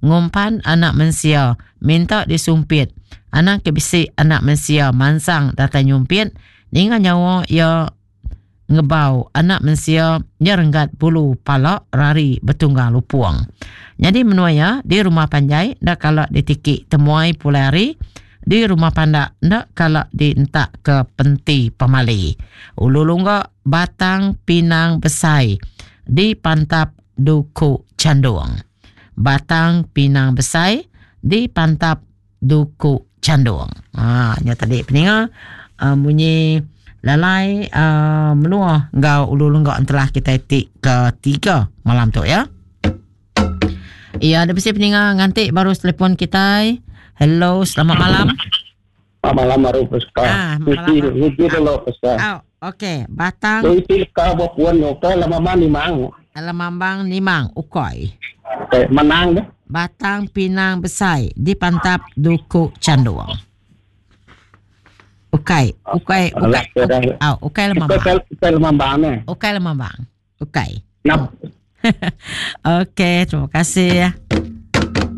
ngumpan anak mensia, minta disumpit. Anak kebisik anak mensia, mansang datang nyumpit. Dengan nyawa ya ngebau anak mensia nyerenggat bulu palak rari betunggang lupuang. Jadi menuaya di rumah panjai dah kalau ditikik temuai pulari di rumah pandak ndak kalau dientak ke penti pemali. Ululungga batang pinang besai di pantap duku candung. Batang pinang besai di pantap duku candung. Nya tadi peninga bunyi lalai menua ngau ululungga telah kita etik ketiga malam tu ya. Iya, ada besi peninga ngantik baru telefon kita. Hello, selamat malam. Malam baru peska. Hiji dulu peska. Okey, batang. Hiji ka buat nyoka lama limang. Alamambang limang ukoi. Okey, menang deh. Batang pinang besai di pantap duku canduang. Ukay lamambang. Ukay lamambang ni. Ukay lamambang. Ukay. Nap. Okey, terima kasih ya.